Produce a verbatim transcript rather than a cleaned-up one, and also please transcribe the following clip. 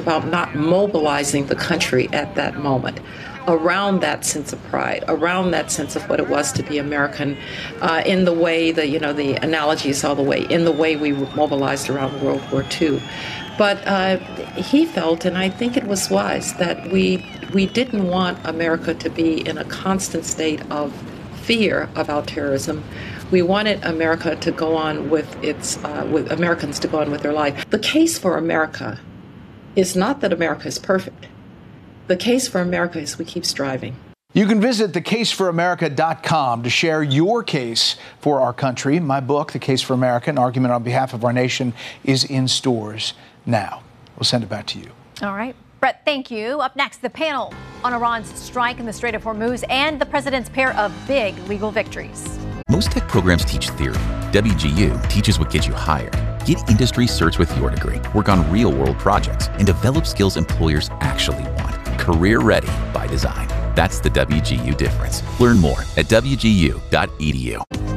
about not mobilizing the country at that moment around that sense of pride, around that sense of what it was to be American, uh, in the way, the you know, the analogies all the way, in the way we mobilized around World War Two. But uh, he felt, and I think it was wise, that we we didn't want America to be in a constant state of fear about terrorism. We wanted America to go on with its, uh, with Americans to go on with their life. The case for America is not that America is perfect. The case for America is we keep striving. You can visit the case for america dot com to share your case for our country. My book, The Case for America, An Argument on Behalf of Our Nation, is in stores now. We'll send it back to you. All right. Brett, thank you. Up next, the panel on Iran's strike in the Strait of Hormuz and the president's pair of big legal victories. Most tech programs teach theory. W G U teaches what gets you hired. Get industry certs with your degree, work on real-world projects, and develop skills employers actually want. Career ready by design. That's the W G U difference. Learn more at W G U dot E D U.